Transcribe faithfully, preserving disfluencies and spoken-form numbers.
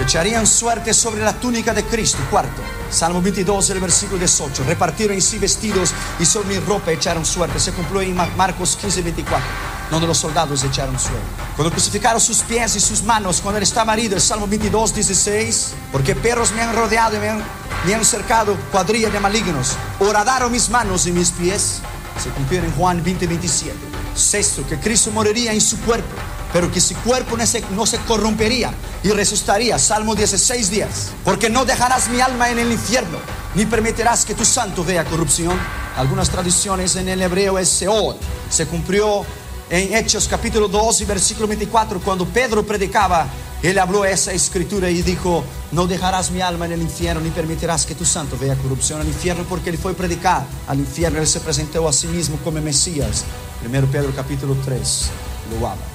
Echarían suerte sobre la túnica de Cristo. Cuarto, Salmo veintidós, el versículo dieciocho. Repartieron en sí vestidos y sobre mi ropa echaron suerte. Se cumplió en Marcos quince, veinticuatro, donde los soldados echaron suerte. Cuando crucificaron sus pies y sus manos, cuando él estaba herido, el Salmo veintidós, dieciséis. Porque perros me han rodeado y me han, me han cercado, cuadrilla de malignos. Horadaron mis manos y mis pies. Se cumplió en Juan veinte, veintisiete. Sexto, que Cristo moriría en su cuerpo, pero que su cuerpo no se, no se corrompería y resucitaría. Salmo dieciséis, diez. Porque no dejarás mi alma en el infierno, ni permitirás que tu santo vea corrupción. Algunas tradiciones en el hebreo es Seol. Se cumplió en Hechos capítulo dos y versículo veinticuatro, cuando Pedro predicaba. Él habló esa escritura y dijo: no dejarás mi alma en el infierno, ni permitirás que tu santo vea corrupción al infierno, porque él fue a predicar al infierno. Él se presentó a sí mismo como Mesías. Primero Pedro capítulo tres lo habla.